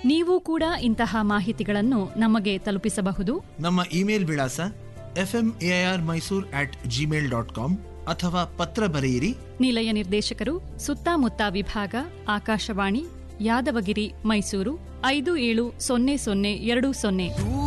ನೀವು ಕೂಡ ಇಂತಹ ಮಾಹಿತಿಗಳನ್ನು ನಮಗೆ ತಲುಪಿಸಬಹುದು. ನಮ್ಮ ಇಮೇಲ್ ವಿಳಾಸ fmarmysore@gmail.com ಅಥವಾ ಪತ್ರ ಬರೆಯಿರಿ. ನಿಲಯ ನಿರ್ದೇಶಕರು, ಸುತ್ತಮುತ್ತ ವಿಭಾಗ, ಆಕಾಶವಾಣಿ, ಯಾದವಗಿರಿ, ಮೈಸೂರು 570020.